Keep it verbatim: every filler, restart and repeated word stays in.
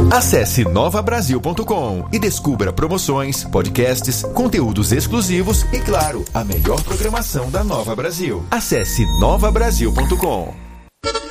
Acesse nova brasil ponto com e descubra promoções, podcasts, conteúdos exclusivos e, claro, a melhor programação da Nova Brasil. Acesse nova brasil ponto com.